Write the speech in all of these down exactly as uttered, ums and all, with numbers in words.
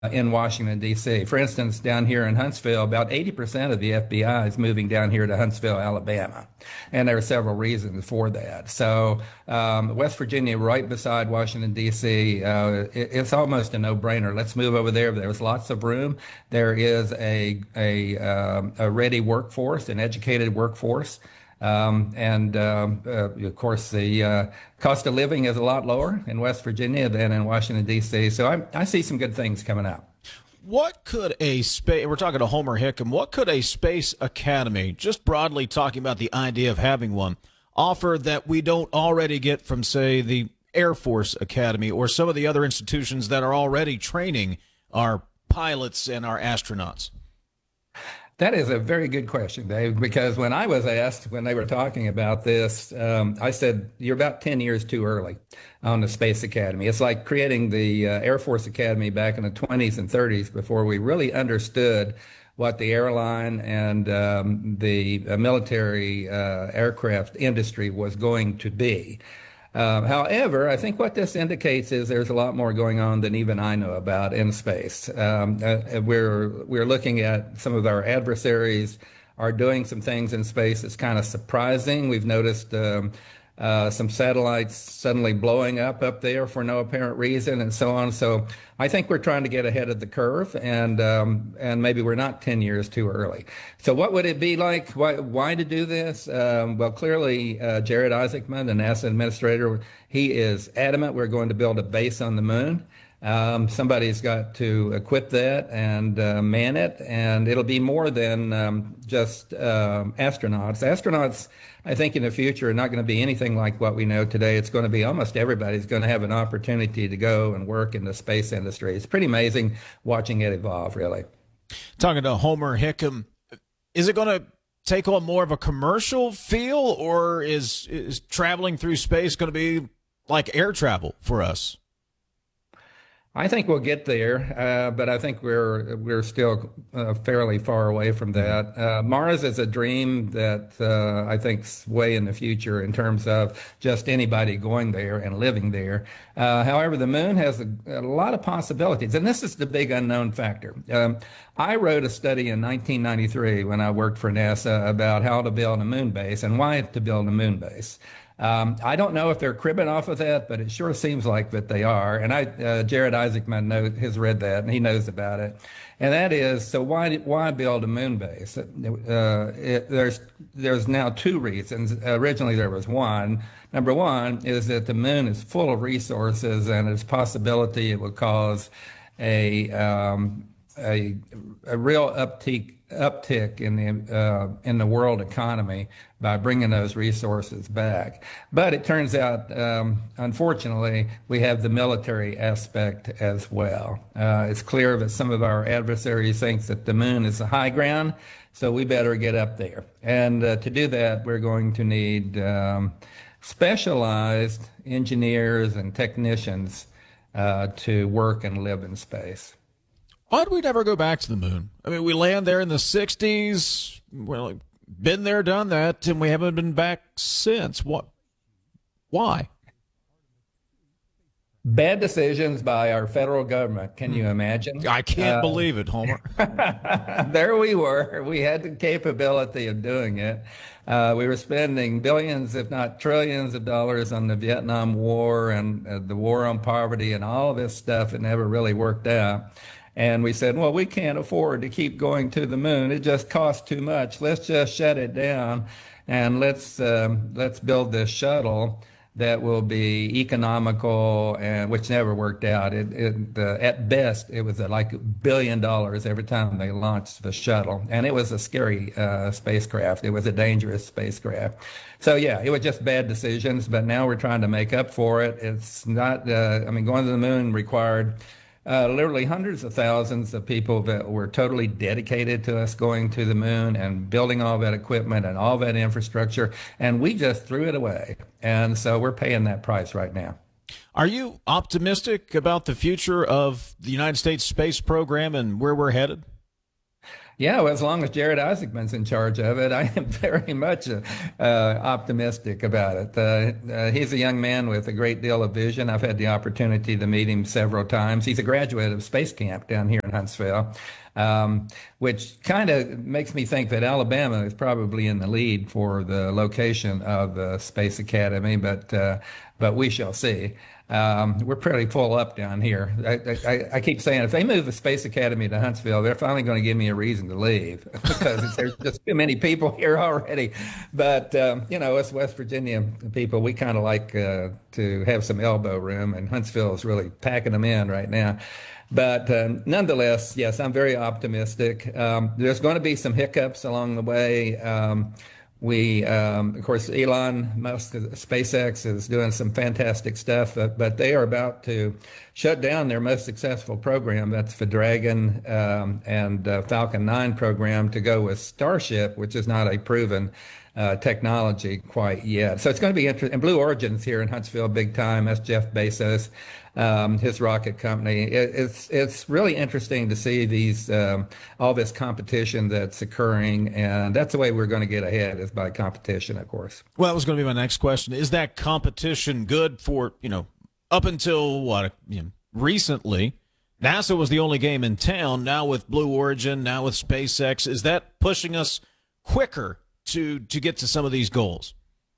in Washington, D C. For instance, down here in Huntsville, about eighty percent of the F B I is moving down here to Huntsville, Alabama. And there are several reasons for that. So, um, West Virginia, right beside Washington, D C, uh, it, it's almost a no-brainer. Let's move over there. There's lots of room. There is a, a, um, a ready workforce, an educated workforce. Um, and um, uh, of course, the uh, cost of living is a lot lower in West Virginia than in Washington, D C. So I, I see some good things coming up. What could a space, we're talking to Homer Hickam, what could a space academy, just broadly talking about the idea of having one, offer that we don't already get from, say, the Air Force Academy or some of the other institutions that are already training our pilots and our astronauts? That is a very good question, Dave, because when I was asked, when they were talking about this, um, I said, you're about ten years too early on the Space Academy. It's like creating the uh, Air Force Academy back in the twenties and thirties before we really understood what the airline and um, the uh, military uh, aircraft industry was going to be. Um, however, I think what this indicates is there's a lot more going on than even I know about in space. Um, uh, we're we're looking at some of our adversaries are doing some things in space that's kind of surprising. We've noticed um, uh, some satellites suddenly blowing up up there for no apparent reason, and so on. So I think we're trying to get ahead of the curve, and um, and maybe we're not ten years too early. So what would it be like? Why, why to do this? Um, well, clearly, uh, Jared Isaacman, the NASA administrator, he is adamant we're going to build a base on the moon. Um, somebody's got to equip that and uh, man it, and it'll be more than um, just um, astronauts. Astronauts, I think, in the future are not going to be anything like what we know today. It's going to be almost everybody's going to have an opportunity to go and work in the space industry. It's pretty amazing watching it evolve, really. Talking to Homer Hickam, is it going to take on more of a commercial feel, or is is traveling through space going to be like air travel for us? I think we'll get there, uh, but I think we're we're still uh, fairly far away from that. Uh, Mars is a dream that uh, I think's way in the future in terms of just anybody going there and living there. Uh, however, the moon has a, a lot of possibilities, and this is the big unknown factor. Um, I wrote a study in nineteen ninety-three when I worked for NASA about how to build a moon base and why to build a moon base. Um, I don't know if they're cribbing off of that, but it sure seems like that they are. And I, uh, Jared Isaacman knows, has read that, and he knows about it. And that is, so why why build a moon base? Uh, it, there's there's now two reasons. Originally there was one. Number one is that the moon is full of resources, and there's possibility it will cause a um, a, a real uptick uptick in the uh, in the world economy by bringing those resources back. But it turns out, um, unfortunately, we have the military aspect as well. Uh, it's clear that some of our adversaries think that the moon is the high ground, so we better get up there. And uh, to do that, we're going to need um, specialized engineers and technicians uh, to work and live in space. Why do we never go back to the moon? I mean, we land there in the sixties. Well, been there, done that, and we haven't been back since. What? Why? Bad decisions by our federal government. Can you imagine? I can't uh, believe it, Homer. There we were. We had the capability of doing it. Uh, we were spending billions, if not trillions of dollars on the Vietnam War and uh, the war on poverty and all of this stuff. It never really worked out. And we said, well, we can't afford to keep going to the moon. It just costs too much. Let's just shut it down, and let's um, let's build this shuttle that will be economical, and which never worked out. It, it uh, at best, it was uh, like a billion dollars every time they launched the shuttle, and it was a scary uh, spacecraft. It was a dangerous spacecraft. So yeah, it was just bad decisions. But now we're trying to make up for it. It's not. Uh, I mean, going to the moon required Uh, literally hundreds of thousands of people that were totally dedicated to us going to the moon and building all that equipment and all that infrastructure, and we just threw it away. And so we're paying that price right now. Are you optimistic about the future of the United States space program and where we're headed? Yeah, well, as long as Jared Isaacman's in charge of it, I am very much uh, uh, optimistic about it. Uh, uh, he's a young man with a great deal of vision. I've had the opportunity to meet him several times. He's a graduate of Space Camp down here in Huntsville, um, which kind of makes me think that Alabama is probably in the lead for the location of the Space Academy, but uh, but we shall see. Um, we're pretty full up down here. I, I, I keep saying if they move the Space Academy to Huntsville, they're finally going to give me a reason to leave because there's just too many people here already. But, um, you know, us West Virginia people, we kind of like uh, to have some elbow room, and Huntsville is really packing them in right now. But um, nonetheless, yes, I'm very optimistic. Um, there's going to be some hiccups along the way. Um, We, um, of course, Elon Musk, SpaceX is doing some fantastic stuff, but, but they are about to shut down their most successful program. That's the Dragon um, and uh, Falcon nine program to go with Starship, which is not a proven uh, technology quite yet. So it's going to be interesting. And Blue Origin's here in Huntsville big time. That's Jeff Bezos, um, his rocket company. It, it's it's really interesting to see these um, all this competition that's occurring, and that's the way we're going to get ahead is by competition, of course. Well, that was going to be my next question. Is that competition good for, you know, up until what, you know, recently, NASA was the only game in town. Now with Blue Origin, now with SpaceX, is that pushing us quicker to to get to some of these goals?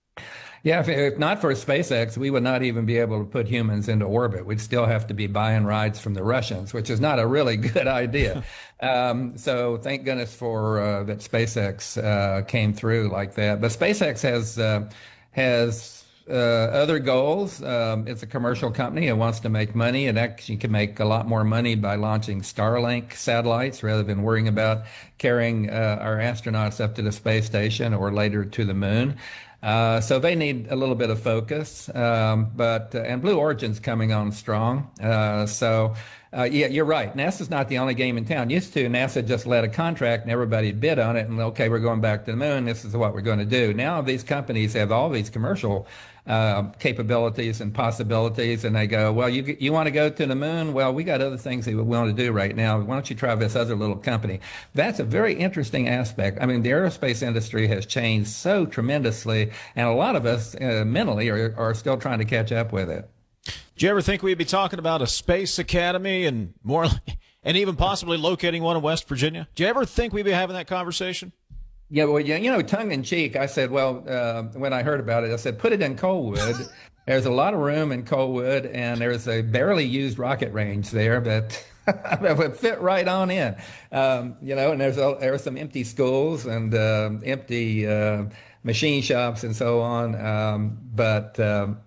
Yeah, if, if not for SpaceX, we would not even be able to put humans into orbit. We'd still have to be buying rides from the Russians, which is not a really good idea. um, so thank goodness for uh, that SpaceX uh, came through like that. But SpaceX has uh, has uh, other goals. Um, it's a commercial company. It wants to make money. It actually can make a lot more money by launching Starlink satellites rather than worrying about carrying uh, our astronauts up to the space station or later to the moon. Uh, so they need a little bit of focus, um, but uh, and Blue Origin's coming on strong. Uh, so uh, yeah, you're right. NASA's not the only game in town. Used to, NASA just let a contract and everybody bid on it, and okay, we're going back to the moon. This is what we're going to do. Now these companies have all these commercial uh, capabilities and possibilities, and they go, well, you you want to go to the moon? Well, we got other things that we want to do right now. Why don't you try this other little company? That's a very interesting aspect. I mean, the aerospace industry has changed so tremendously, and a lot of us uh, mentally are, are still trying to catch up with it. Do you ever think we'd be talking about a space academy and more, and even possibly locating one in West Virginia? Do you ever think we'd be having that conversation? Yeah, well, yeah, you know, tongue in cheek, I said, well, uh, when I heard about it, I said, put it in Coalwood. There's a lot of room in Coalwood, and there's a barely used rocket range there that that would fit right on in. Um, you know, and there's a, there are some empty schools and uh, empty uh, machine shops and so on. Um, but um,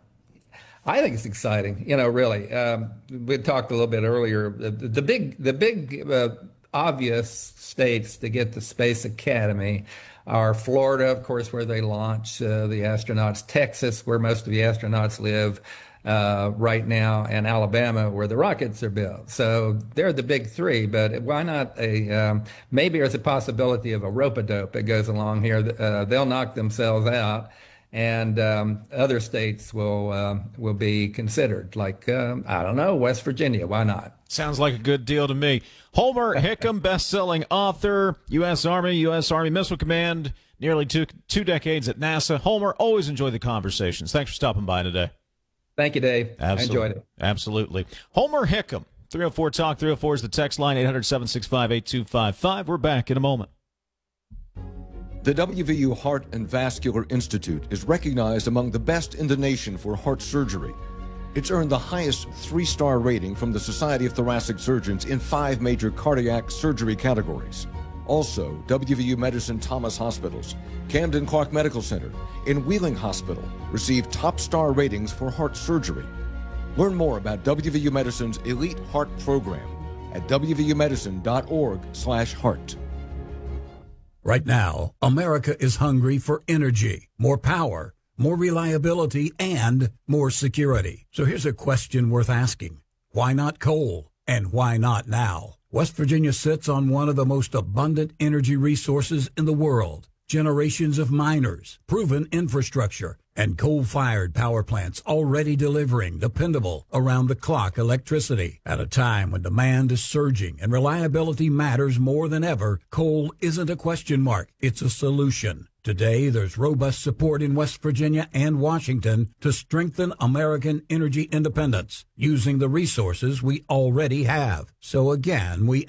I think it's exciting. You know, really. Um, we talked a little bit earlier. The, the big, the big uh, obvious states to get the Space Academy are Florida, of course, where they launch uh, the astronauts, Texas, where most of the astronauts live uh, right now, and Alabama, where the rockets are built. So they're the big three, but why not a, um, maybe there's a possibility of a rope-a-dope that goes along here. Uh, they'll knock themselves out, and um, other states will um, will be considered, like, um, I don't know, West Virginia. Why not? Sounds like a good deal to me. Homer Hickam, best-selling author, U S. Army, U S. Army Missile Command, nearly two two decades at NASA. Homer, always enjoy the conversations. Thanks for stopping by today. Thank you, Dave. Absolutely. I enjoyed it. Absolutely. Homer Hickam, three oh four talk, three oh four is the text line, eight hundred, seven six five, eight two five five. We're back in a moment. The W V U Heart and Vascular Institute is recognized among the best in the nation for heart surgery. It's earned the highest three-star rating from the Society of Thoracic Surgeons in five major cardiac surgery categories. Also, W V U Medicine Thomas Hospitals, Camden Clark Medical Center, and Wheeling Hospital received top star ratings for heart surgery. Learn more about W V U Medicine's Elite Heart Program at w v u medicine dot org slash heart. Right now, America is hungry for energy, more power, more reliability, and more security. So here's a question worth asking. Why not coal? And why not now? West Virginia sits on one of the most abundant energy resources in the world. generations of miners, proven infrastructure, and coal-fired power plants already delivering dependable, around-the-clock electricity. At a time when demand is surging and reliability matters more than ever, coal isn't a question mark, it's a solution. Today, there's robust support in West Virginia and Washington to strengthen American energy independence using the resources we already have. So again, we